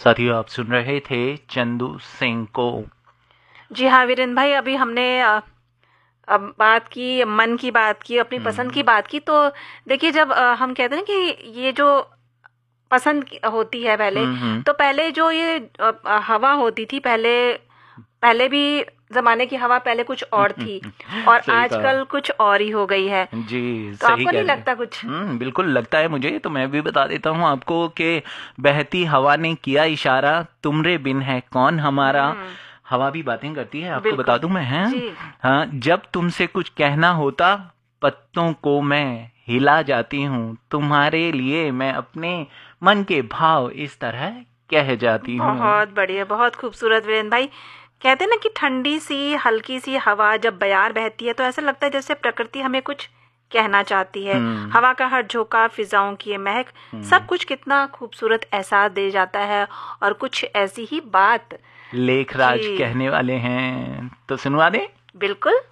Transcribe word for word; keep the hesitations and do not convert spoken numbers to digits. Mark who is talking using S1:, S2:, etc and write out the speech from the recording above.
S1: साथियों, आप सुन रहे थे चंदू सिंह को।
S2: जी हाँ वीरेंद्र भाई, अभी हमने अ, अब बात की, मन की बात की, अपनी पसंद की बात की। तो देखिए, जब अ, हम कहते हैं ना कि ये जो पसंद की- होती है पहले,
S1: हम्म हम्म
S2: तो पहले जो ये अ, अ, हवा होती थी, पहले पहले भी जमाने की हवा पहले कुछ और थी, और
S1: सही कहा।
S2: आजकल कुछ और ही हो गई है।
S1: जी,
S2: तो
S1: सही
S2: आपको
S1: कह
S2: नहीं
S1: रहे हैं।
S2: लगता कुछ?
S1: हम्म बिल्कुल लगता है मुझे। तो मैं भी बता देता हूँ आपको कि बहती हवा ने किया इशारा, तुमरे बिन है कौन हमारा।
S2: हम्म।
S1: हवा भी बातें करती है, आपको बता
S2: बिल्कुल।
S1: दूं मैं, हैं।
S2: जी।
S1: हाँ, जब तुमसे कुछ कहना होता, पत्तों को मैं हिला जाती हूँ, तुम्हारे लिए मैं अपने मन के भाव इस तरह कह जाती हूँ।
S2: बहुत बढ़िया, बहुत खूबसूरत वीरेंद्र भाई। कहते हैं ना कि ठंडी सी हल्की सी हवा जब बयार बहती है, तो ऐसा लगता है जैसे प्रकृति हमें कुछ कहना चाहती है।
S1: हम्म
S2: हवा का हर झोंका, फिजाओं की ये महक,
S1: हम्म
S2: सब कुछ कितना खूबसूरत एहसास दे जाता है। और कुछ ऐसी ही बात।
S1: लेखराज
S2: जी
S1: कहने वाले हैं, तो सुनवा दे।
S2: बिल्कुल।